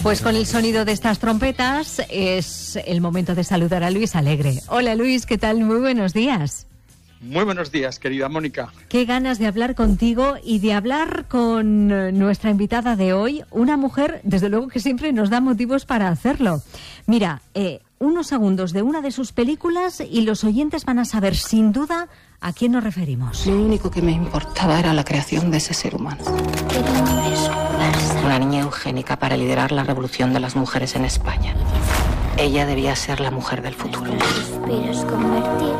Pues con el sonido de estas trompetas es el momento de saludar a Luis Alegre. Hola Luis, ¿qué tal? Muy buenos días. Muy buenos días, querida Mónica. Qué ganas de hablar contigo y de hablar con nuestra invitada de hoy, una mujer, desde luego que siempre nos da motivos para hacerlo. Mira, unos segundos de una de sus películas y los oyentes van a saber sin duda a quién nos referimos. Lo único que me importaba era la creación de ese ser humano. Una niña eugénica para liderar la revolución de las mujeres en España. Ella debía ser la mujer del futuro. Suspiros convertir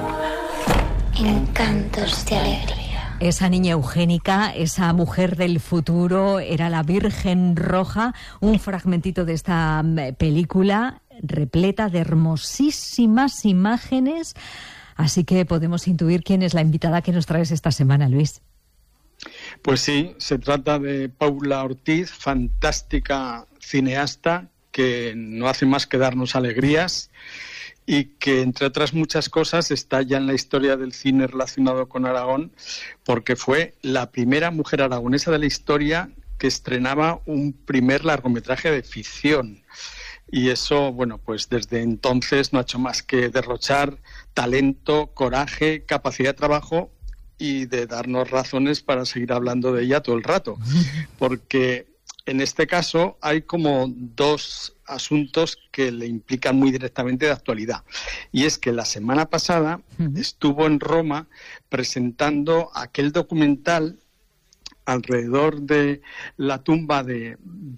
en cantos de alegría. Esa niña eugénica, esa mujer del futuro, era la Virgen Roja, un fragmentito de esta película repleta de hermosísimas imágenes. Así que podemos intuir quién es la invitada que nos traes esta semana, Luis. Pues sí, se trata de Paula Ortiz, fantástica cineasta que no hace más que darnos alegrías y que, entre otras muchas cosas, está ya en la historia del cine relacionado con Aragón, porque fue la primera mujer aragonesa de la historia que estrenaba un primer largometraje de ficción. Y eso, bueno, pues desde entonces no ha hecho más que derrochar talento, coraje, capacidad de trabajo y de darnos razones para seguir hablando de ella todo el rato. Porque en este caso hay como dos asuntos que le implican muy directamente de actualidad. Y es que la semana pasada estuvo en Roma presentando aquel documental alrededor de la tumba de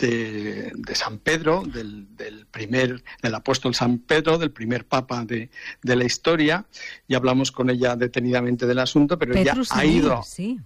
San Pedro, del apóstol San Pedro, del primer papa de la historia, y hablamos con ella detenidamente del asunto, pero ella ha ido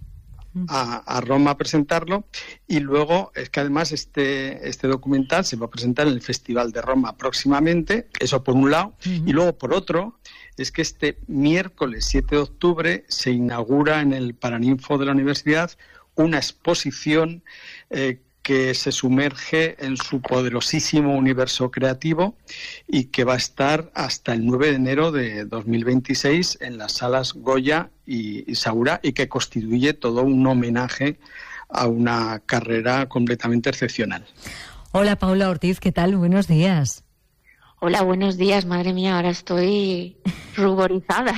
a Roma a presentarlo, y luego es que además este documental se va a presentar en el Festival de Roma próximamente, eso por un lado, y luego por otro es que este miércoles 7 de octubre se inaugura en el Paraninfo de la Universidad una exposición que se sumerge en su poderosísimo universo creativo y que va a estar hasta el 9 de enero de 2026 en las salas Goya y Saura, y que constituye todo un homenaje a una carrera completamente excepcional. Hola Paula Ortiz, ¿qué tal? Buenos días. Hola, buenos días. Madre mía, ahora estoy ruborizada.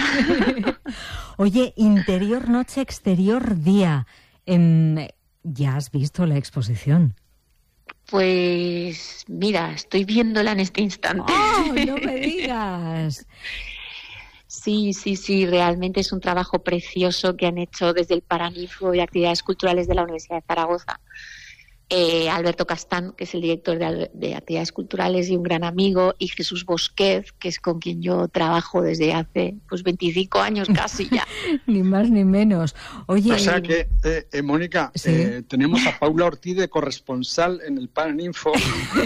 Oye, interior noche, exterior día. ¿Ya has visto la exposición? Pues mira, estoy viéndola en este instante. ¡Oh, no me digas! Sí, realmente es un trabajo precioso que han hecho desde el Paraninfo de Actividades Culturales de la Universidad de Zaragoza. Alberto Castán, que es el director de Actividades Culturales y un gran amigo, y Jesús Bosquez, que es con quien yo trabajo desde hace 25 años casi ya. Ni más ni menos. Oye, o sea que, Mónica, ¿sí? Tenemos a Paula Ortiz de corresponsal en el Paraninfo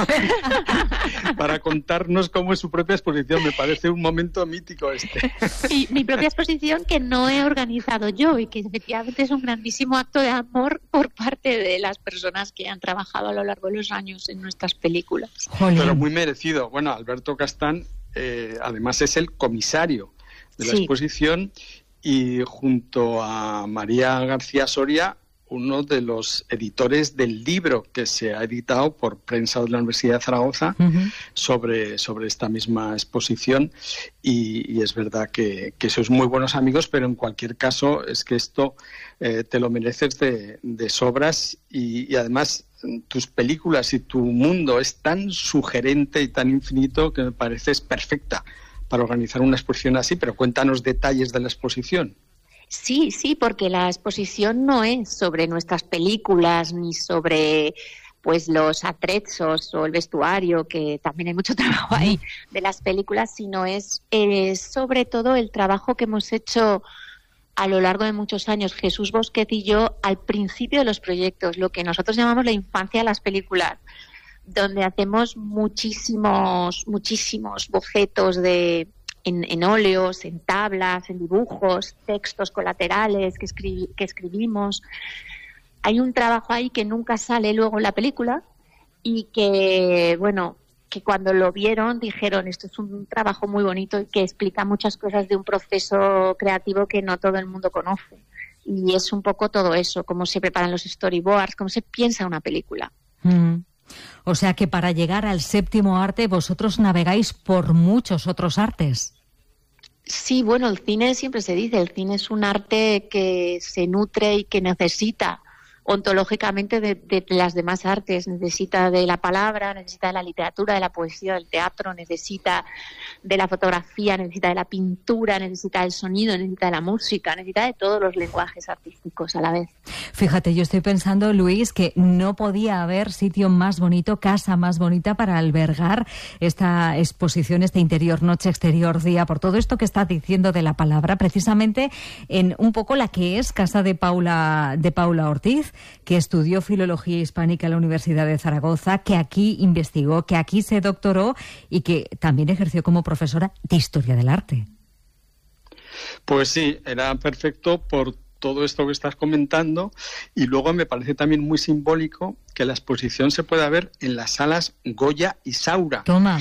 para contarnos cómo es su propia exposición. Me parece un momento mítico este. Y mi propia exposición que no he organizado yo, y que efectivamente es un grandísimo acto de amor por parte de las personas que han trabajado a lo largo de los años en nuestras películas. Pero muy merecido. Bueno, Alberto Castán además es el comisario de la exposición, y junto a María García Soria, uno de los editores del libro que se ha editado por Prensa de la Universidad de Zaragoza sobre esta misma exposición, y es verdad que sois muy buenos amigos, pero en cualquier caso es que esto te lo mereces de sobras, y además tus películas y tu mundo es tan sugerente y tan infinito que me pareces perfecta para organizar una exposición así. Pero cuéntanos detalles de la exposición. Sí, porque la exposición no es sobre nuestras películas ni sobre pues los atrezos o el vestuario, que también hay mucho trabajo ahí de las películas, sino es sobre todo el trabajo que hemos hecho a lo largo de muchos años, Jesús Bosquez y yo, al principio de los proyectos, lo que nosotros llamamos la infancia de las películas, donde hacemos muchísimos bocetos en óleos, en tablas, en dibujos, textos colaterales que escribimos. Hay un trabajo ahí que nunca sale luego en la película, y que, bueno, que cuando lo vieron dijeron, esto es un trabajo muy bonito y que explica muchas cosas de un proceso creativo que no todo el mundo conoce. Y es un poco todo eso, cómo se preparan los storyboards, cómo se piensa una película. O sea que para llegar al séptimo arte vosotros navegáis por muchos otros artes. Sí, bueno, el cine siempre se dice, el cine es un arte que se nutre y que necesita ontológicamente de las demás artes, necesita de la palabra, necesita de la literatura, de la poesía, del teatro, necesita de la fotografía, necesita de la pintura, necesita del sonido, necesita de la música, necesita de todos los lenguajes artísticos a la vez. Fíjate, yo estoy pensando, Luis, que no podía haber sitio más bonito, casa más bonita para albergar esta exposición, este interior noche, exterior día, por todo esto que estás diciendo de la palabra, precisamente en un poco la que es casa de Paula Ortiz, que estudió Filología Hispánica en la Universidad de Zaragoza, que aquí investigó, que aquí se doctoró y que también ejerció como profesora de Historia del Arte. Pues sí, era perfecto por todo esto que estás comentando, y luego me parece también muy simbólico que la exposición se pueda ver en las salas Goya y Saura. Toma.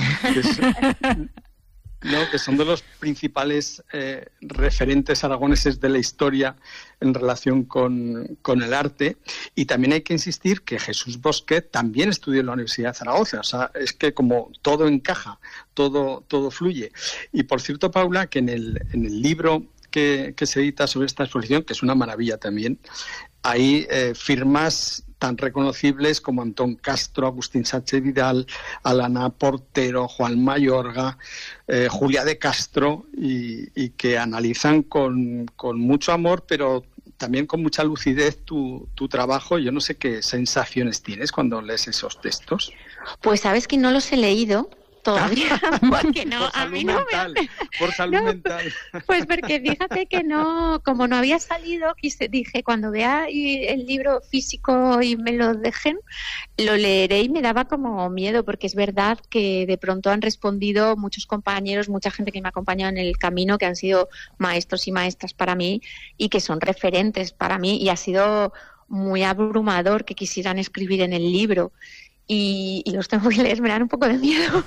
Que son de los principales referentes aragoneses de la historia en relación con el arte. Y también hay que insistir que Jesús Bosquet también estudió en la Universidad de Zaragoza. O sea, es que como todo encaja, todo fluye. Y por cierto, Paula, que en el libro que se edita sobre esta exposición, que es una maravilla también, hay firmas tan reconocibles como Antón Castro, Agustín Sánchez Vidal, Alana Portero, Juan Mayorga, Julia de Castro, y que analizan con mucho amor, pero también con mucha lucidez tu trabajo. Yo no sé qué sensaciones tienes cuando lees esos textos. Pues sabes que no los he leído todavía, porque no, a mí no por salud mental. Pues porque fíjate que no, como no había salido, dije, cuando vea el libro físico y me lo dejen, lo leeré, y me daba como miedo, porque es verdad que de pronto han respondido muchos compañeros, mucha gente que me ha acompañado en el camino, que han sido maestros y maestras para mí y que son referentes para mí, y ha sido muy abrumador que quisieran escribir en el libro. Y los tengo que leer, me dan un poco de miedo.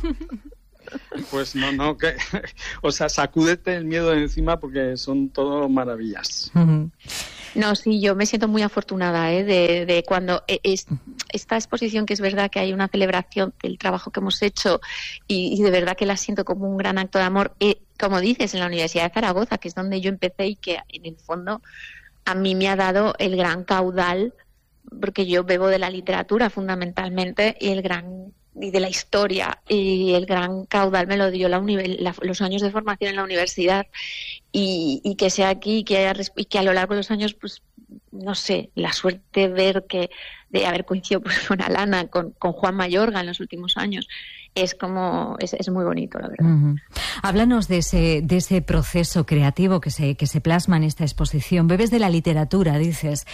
Pues no, o sea, sacúdete el miedo de encima, porque son todo maravillas. No, sí, yo me siento muy afortunada de cuando esta exposición, que es verdad que hay una celebración del trabajo que hemos hecho, y de verdad que la siento como un gran acto de amor, como dices, en la Universidad de Zaragoza, que es donde yo empecé y que en el fondo a mí me ha dado el gran caudal, porque yo bebo de la literatura fundamentalmente, y de la historia, y el gran caudal me lo dio los años de formación en la universidad, y que sea aquí, y que a lo largo de los años, pues no sé, la suerte de haber coincidido pues, con Alana, con Juan Mayorga en los últimos años, es muy bonito, la verdad. Uh-huh. Háblanos de ese proceso creativo que se plasma en esta exposición. Bebes de la literatura, dices.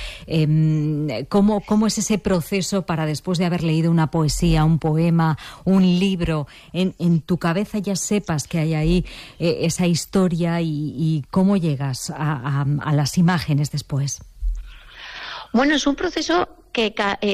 ¿Cómo es ese proceso para, después de haber leído una poesía, un poema, un libro, en tu cabeza ya sepas que hay ahí esa historia, y cómo llegas a las imágenes después? Bueno, es un proceso que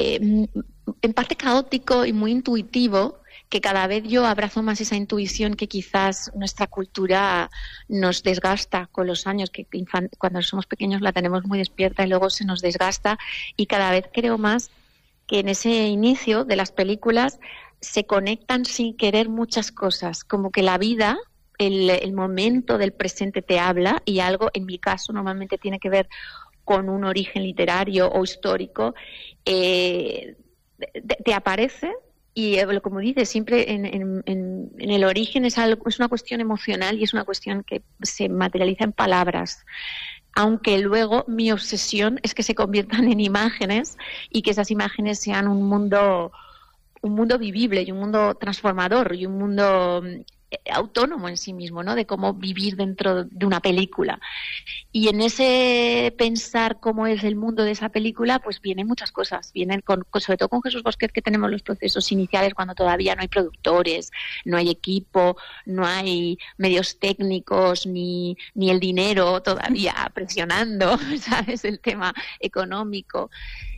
en parte caótico y muy intuitivo, que cada vez yo abrazo más esa intuición que quizás nuestra cultura nos desgasta con los años, que cuando somos pequeños la tenemos muy despierta y luego se nos desgasta, y cada vez creo más que en ese inicio de las películas se conectan sin querer muchas cosas, como que la vida, el momento del presente te habla, y algo, en mi caso, normalmente tiene que ver con un origen literario o histórico, te aparece. Y como dices, siempre en el origen es una cuestión emocional, y es una cuestión que se materializa en palabras. Aunque luego mi obsesión es que se conviertan en imágenes, y que esas imágenes sean un mundo vivible, y un mundo transformador, y un mundo autónomo en sí mismo, ¿no? De cómo vivir dentro de una película. Y en ese pensar cómo es el mundo de esa película, pues vienen muchas cosas. Vienen sobre todo con Jesús Bosquet, que tenemos los procesos iniciales cuando todavía no hay productores, no hay equipo, no hay medios técnicos, ni el dinero todavía presionando, ¿sabes? El tema económico.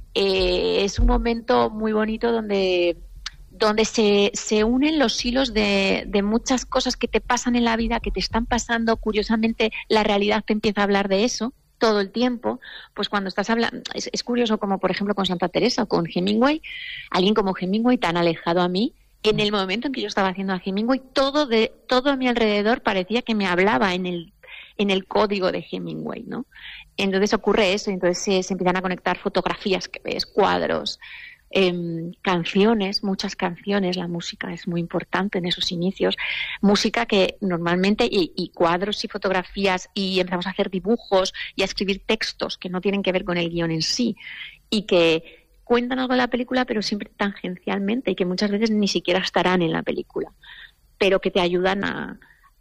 Es un momento muy bonito donde se unen los hilos de muchas cosas que te pasan en la vida, que te están pasando. Curiosamente, la realidad te empieza a hablar de eso, todo el tiempo, pues cuando estás hablando, es curioso como por ejemplo con Santa Teresa o con Hemingway, alguien como Hemingway tan alejado a mí, en el momento en que yo estaba haciendo a Hemingway, todo a mi alrededor parecía que me hablaba en el código de Hemingway, ¿no? Entonces ocurre eso, entonces se empiezan a conectar fotografías que ves, cuadros, canciones, muchas canciones. La música es muy importante en esos inicios, música que normalmente y cuadros y fotografías, y empezamos a hacer dibujos y a escribir textos que no tienen que ver con el guión en sí y que cuentan algo de la película pero siempre tangencialmente y que muchas veces ni siquiera estarán en la película, pero que te ayudan a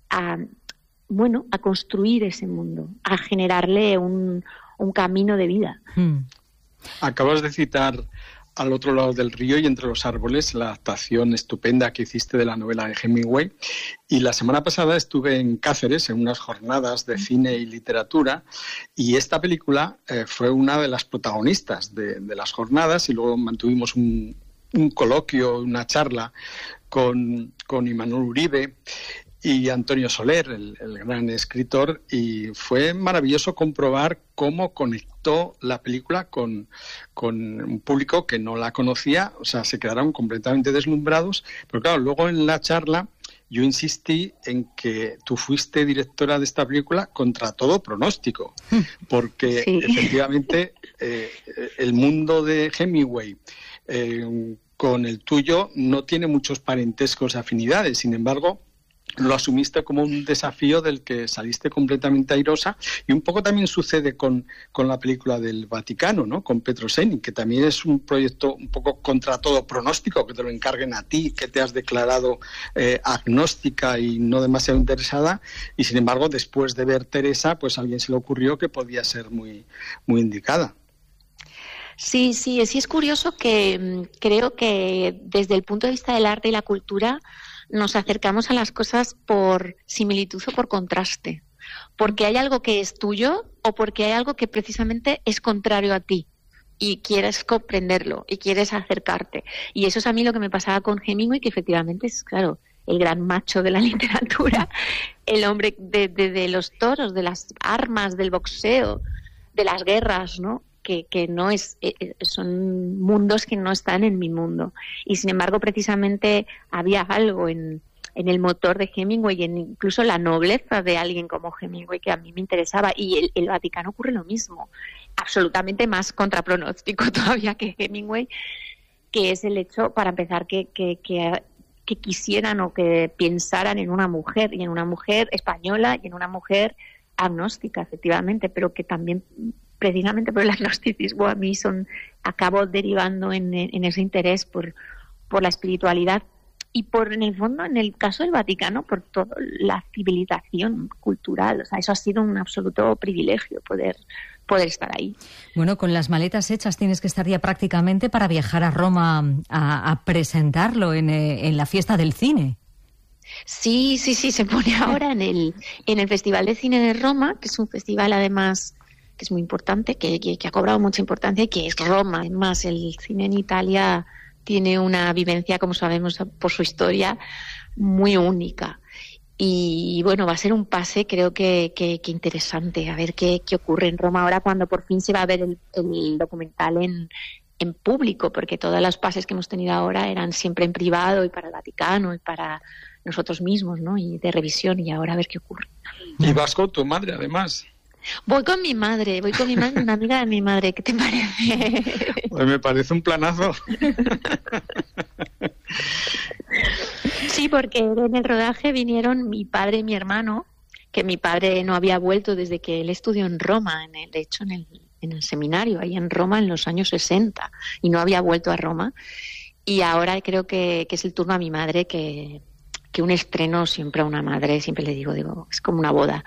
construir ese mundo, a generarle un camino de vida. Acabas de citar Al otro lado del río y entre los árboles, la adaptación estupenda que hiciste de la novela de Hemingway. Y la semana pasada estuve en Cáceres en unas jornadas de cine y literatura, y esta película fue una de las protagonistas de las jornadas, y luego mantuvimos un coloquio, una charla con Imanol Uribe y Antonio Soler, el gran escritor, y fue maravilloso comprobar cómo conectó la película con un público que no la conocía. O sea, se quedaron completamente deslumbrados, pero claro, luego en la charla yo insistí en que tú fuiste directora de esta película contra todo pronóstico, porque sí, efectivamente el mundo de Hemingway con el tuyo no tiene muchos parentescos, afinidades. Sin embargo, lo asumiste como un desafío del que saliste completamente airosa, y un poco también sucede con la película del Vaticano, ¿no? Con Petroseni, que también es un proyecto un poco contra todo pronóstico, que te lo encarguen a ti, que te has declarado agnóstica y no demasiado interesada, y sin embargo después de ver Teresa, pues a alguien se le ocurrió que podía ser muy, muy indicada. Sí, es curioso que creo que desde el punto de vista del arte y la cultura nos acercamos a las cosas por similitud o por contraste, porque hay algo que es tuyo o porque hay algo que precisamente es contrario a ti y quieres comprenderlo y quieres acercarte. Y eso es a mí lo que me pasaba con Hemingway, que efectivamente es, claro, el gran macho de la literatura, el hombre de los toros, de las armas, del boxeo, de las guerras, ¿no? Que no es, son mundos que no están en mi mundo. Y sin embargo, precisamente había algo en el motor de Hemingway y en incluso la nobleza de alguien como Hemingway que a mí me interesaba. Y el Vaticano ocurre lo mismo, absolutamente más contrapronóstico todavía que Hemingway, que es el hecho, para empezar, que quisieran o que pensaran en una mujer, y en una mujer española y en una mujer agnóstica, efectivamente, pero que también, precisamente por el agnosticismo, a mí acabo derivando en ese interés por la espiritualidad y por, en el fondo, en el caso del Vaticano, por toda la civilización cultural. O sea, eso ha sido un absoluto privilegio poder estar ahí. Bueno, con las maletas hechas tienes que estar ya prácticamente para viajar a Roma a presentarlo en la fiesta del cine. Sí, se pone ahora en el Festival de Cine de Roma, que es un festival además que es muy importante, que ha cobrado mucha importancia y que es Roma. Además, el cine en Italia tiene una vivencia, como sabemos por su historia, muy única. Y bueno, va a ser un pase, creo que interesante, a ver qué ocurre en Roma ahora cuando por fin se va a ver el documental en público, porque todos los pases que hemos tenido ahora eran siempre en privado y para el Vaticano y para nosotros mismos, ¿no? Y de revisión, y ahora a ver qué ocurre. Y vas con tu madre, además. Voy con mi madre, una amiga de mi madre. ¿Qué te parece? Pues me parece un planazo. Sí, porque en el rodaje vinieron mi padre y mi hermano, que mi padre no había vuelto desde que él estudió en Roma, de hecho en el seminario, ahí en Roma en los años 60, y no había vuelto a Roma. Y ahora creo que es el turno a mi madre, que un estreno siempre a una madre, siempre le digo, es como una boda.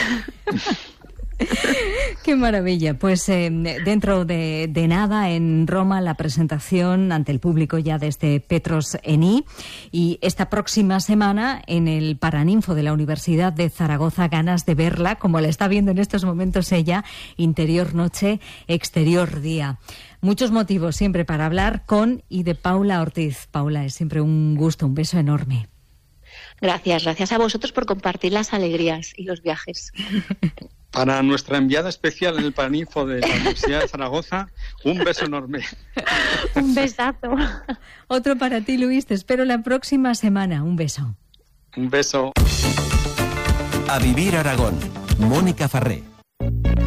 Qué maravilla. Pues dentro de nada en Roma la presentación ante el público ya de este Petroseni, y esta próxima semana en el Paraninfo de la Universidad de Zaragoza, ganas de verla como la está viendo en estos momentos ella, interior noche, exterior día. Muchos motivos siempre para hablar con y de Paula Ortiz. Paula, es siempre un gusto, un beso enorme. Gracias a vosotros por compartir las alegrías y los viajes. Para nuestra enviada especial en el Paraninfo de la Universidad de Zaragoza, un beso enorme. Un besazo. Otro para ti, Luis. Te espero la próxima semana. Un beso. Un beso. A Vivir Aragón. Mónica Farré.